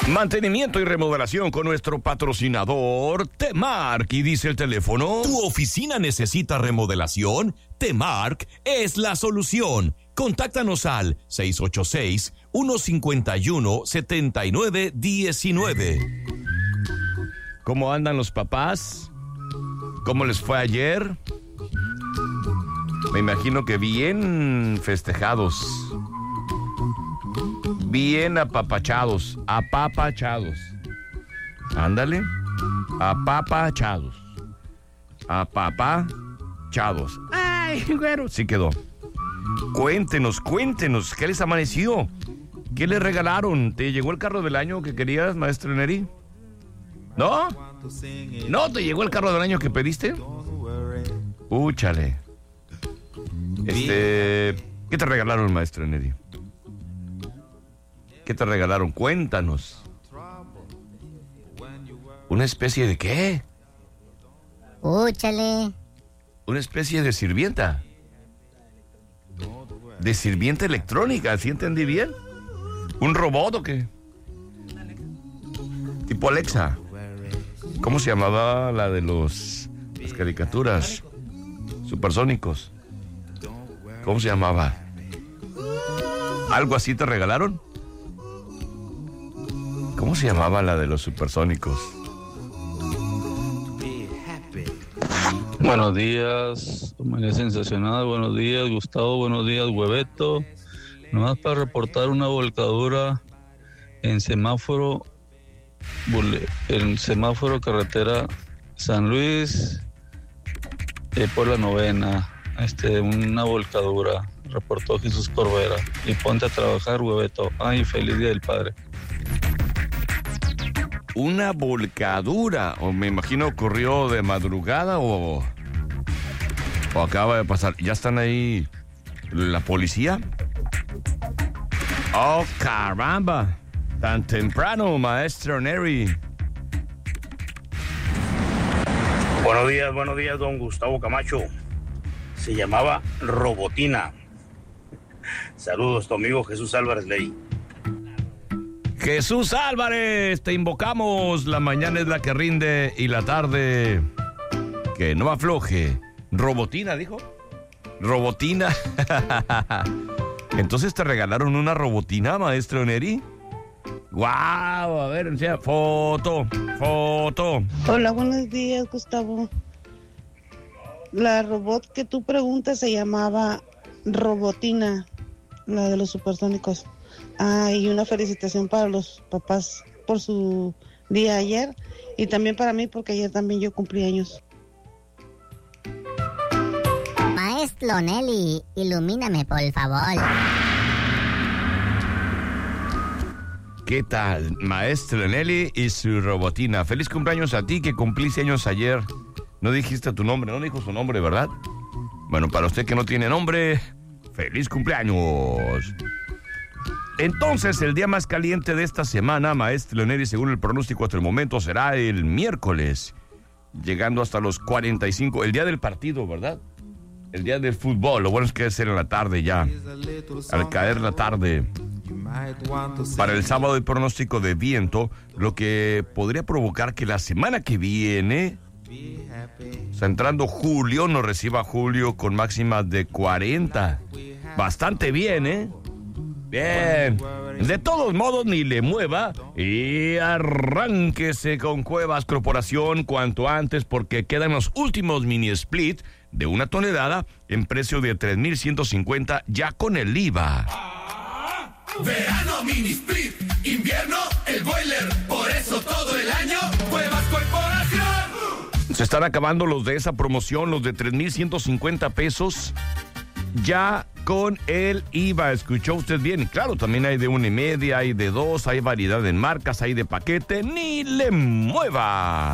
Mantenimiento y remodelación con nuestro patrocinador Temark. Y dice el teléfono: ¿tu oficina necesita remodelación? Temark es la solución. Contáctanos al 686-151-7919. ¿Cómo andan los papás? ¿Cómo les fue ayer? Me imagino que bien festejados. Bien apapachados. Ándale. Apapachados. Ay, güero. Sí quedó. Cuéntenos, ¿qué les amaneció? ¿Qué les regalaron? ¿Te llegó el carro del año que querías, maestro Neri? ¿No? ¿No te llegó el carro del año que pediste? Úchale. ¿Qué te regalaron, maestro Neri? ¿Qué te regalaron? Cuéntanos. ¿Una especie de qué? Úchale. Una especie de sirvienta. De sirvienta electrónica, ¿sí entendí bien? ¿Un robot o qué? Tipo Alexa. ¿Cómo se llamaba la de las caricaturas? Supersónicos. ¿Cómo se llamaba? ¿Algo así te regalaron? ¿Cómo se llamaba la de los supersónicos? Buenos días, María Sensacional, buenos días, Gustavo, buenos días, Hueveto. Nomás para reportar una volcadura en semáforo carretera San Luis por la 9ª. Una volcadura, reportó Jesús Corbera. Y ponte a trabajar, Hueveto. Ay, feliz Día del Padre. Una volcadura, o me imagino ocurrió de madrugada o acaba de pasar. ¿Ya están ahí la policía? Oh, caramba, tan temprano, maestro Neri. Buenos días, don Gustavo Camacho. Se llamaba Robotina. Saludos, tu amigo Jesús Álvarez Ley. Jesús Álvarez, te invocamos. La mañana es la que rinde y la tarde que no afloje. Robotina, dijo. Robotina. Entonces te regalaron una robotina, maestro Neri. ¡Guau! A ver, enseña. Foto. Hola, buenos días, Gustavo. La robot que tú preguntas se llamaba Robotina, la de los supersónicos. Y una felicitación para los papás por su día ayer y también para mí porque ayer también yo cumplí años. Maestro Nelly, ilumíname, por favor. ¿Qué tal, maestro Nelly y su robotina? Feliz cumpleaños a ti que cumpliste años ayer. No dijiste tu nombre, no dijo su nombre, ¿verdad? Bueno, para usted que no tiene nombre, feliz cumpleaños. Entonces, el día más caliente de esta semana, maestro Neri, según el pronóstico hasta el momento, será el miércoles, llegando hasta los 45, el día del partido, ¿verdad? El día del fútbol, lo bueno es que debe ser en la tarde ya, al caer la tarde. Para el sábado el pronóstico de viento, lo que podría provocar que la semana que viene, o sea, entrando julio, nos reciba julio con máximas de 40. Bastante bien, ¿eh? Bien. De todos modos, ni le mueva y arránquese con Cuevas Corporación cuanto antes porque quedan los últimos mini split de 1 tonelada en precio de $3,150 ya con el IVA. Verano mini split, invierno el boiler, por eso todo el año Cuevas Corporación. Se están acabando los de esa promoción, los de $3,150 ya con el IVA. ¿Escuchó usted bien? Claro, también hay de 1.5, hay de 2, hay variedad en marcas, hay de paquete. ¡Ni le mueva!